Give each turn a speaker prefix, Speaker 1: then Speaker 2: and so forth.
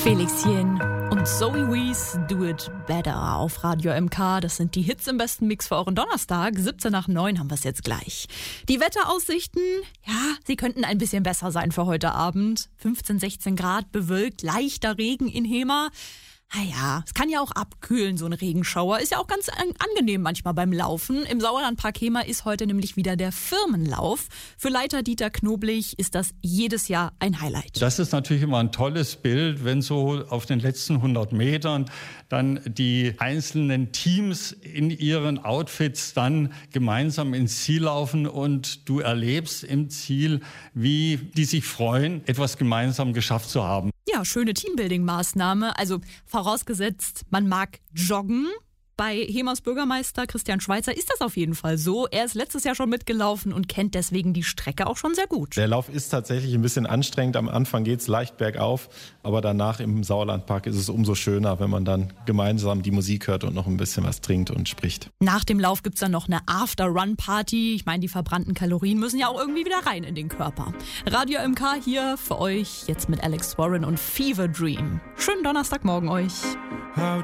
Speaker 1: Felixchen und Zoe Wees, Do It Better auf Radio MK. Das sind die Hits im besten Mix für euren Donnerstag. 7:17 haben wir es jetzt gleich. Die Wetteraussichten, ja, sie könnten ein bisschen besser sein für heute Abend. 15, 16 Grad, bewölkt, leichter Regen in Hema. Naja, es kann ja auch abkühlen, so ein Regenschauer. Ist ja auch ganz angenehm manchmal beim Laufen. Im Sauerlandpark Hema ist heute nämlich wieder der Firmenlauf. Für Leiter Dieter Knoblich ist das jedes Jahr ein Highlight.
Speaker 2: Das ist natürlich immer ein tolles Bild, wenn so auf den letzten 100 Metern dann die einzelnen Teams in ihren Outfits dann gemeinsam ins Ziel laufen und du erlebst im Ziel, wie die sich freuen, etwas gemeinsam geschafft zu haben.
Speaker 1: Ja, schöne Teambuilding-Maßnahme. Also vorausgesetzt, man mag joggen. Bei Hemas Bürgermeister Christian Schweizer ist das auf jeden Fall so. Er ist letztes Jahr schon mitgelaufen und kennt deswegen die Strecke auch schon sehr gut.
Speaker 3: Der Lauf ist tatsächlich ein bisschen anstrengend. Am Anfang geht es leicht bergauf, aber danach im Sauerlandpark ist es umso schöner, wenn man dann gemeinsam die Musik hört und noch ein bisschen was trinkt und spricht.
Speaker 1: Nach dem Lauf gibt's dann noch eine After-Run-Party. Ich meine, die verbrannten Kalorien müssen ja auch irgendwie wieder rein in den Körper. Radio MK hier für euch jetzt mit Alex Warren und Fever Dream. Schönen Donnerstagmorgen euch.